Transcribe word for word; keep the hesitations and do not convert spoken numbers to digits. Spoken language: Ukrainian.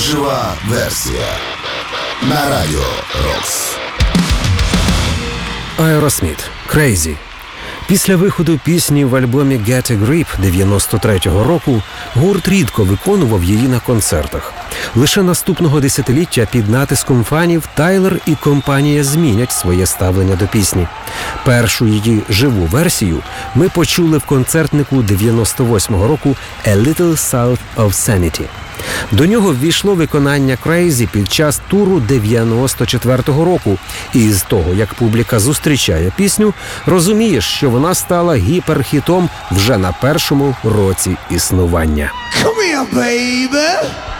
Жива версія на радіо Рокс. Aerosmith «Crazy». Після виходу пісні в альбомі «Get a Grip» дев'яносто третього року гурт рідко виконував її на концертах. Лише наступного десятиліття під натиском фанів Тайлер і компанія змінять своє ставлення до пісні. Першу її живу версію ми почули в концертнику дев'яносто восьмого року «A Little South of Sanity». До нього ввійшло виконання «Crazy» під час туру дев'яносто четвертого року. І з того, як публіка зустрічає пісню, розумієш, що вона стала гіперхітом вже на першому році існування. Come here, baby.